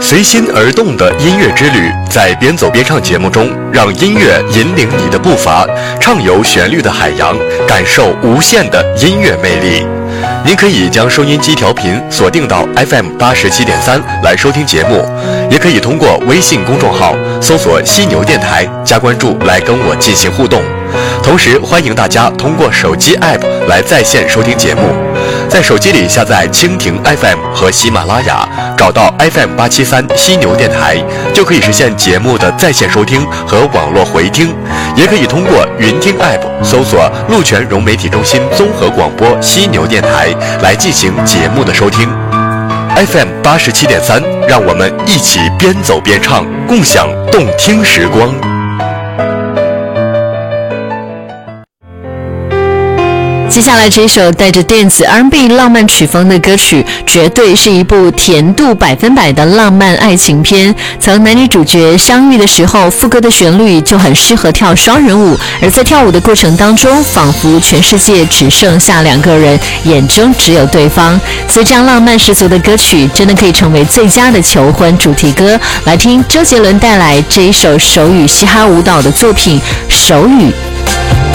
随心而动的音乐之旅，在边走边唱节目中，让音乐引领你的步伐，畅游旋律的海洋，感受无限的音乐魅力。您可以将收音机调频锁定到 FM87.3 来收听节目，也可以通过微信公众号搜索犀牛电台加关注来跟我进行互动。同时欢迎大家通过手机 App 来在线收听节目，在手机里下载蜻蜓 FM 和喜马拉雅，找到 FM873 犀牛电台，就可以实现节目的在线收听和网络回听。也可以通过云听 App 搜索鹿泉融媒体中心综合广播犀牛电台来进行节目的收听。FM87.3，让我们一起边走边唱，共享动听时光。 接下来这一首带着电子 R&B 浪漫曲风的歌曲，绝对是一部甜度100%的浪漫爱情片。从男女主角相遇的时候，副歌的旋律就很适合跳双人舞，而在跳舞的过程当中，仿佛全世界只剩下2个人，眼中只有对方。所以这样浪漫十足的歌曲，真的可以成为最佳的求婚主题歌。来听周杰伦带来这一首手语嘻哈舞蹈的作品《手语》。